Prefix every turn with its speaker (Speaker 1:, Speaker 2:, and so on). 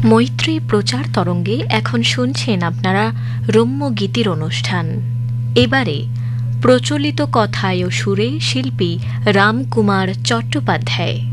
Speaker 1: মৈত্রী প্রচার তরঙ্গে এখন শুনছেন আপনারা রম্য গীতির অনুষ্ঠান। এবারে প্রচলিত কথায় ও সুরে শিল্পী রামকুমার চট্টোপাধ্যায়।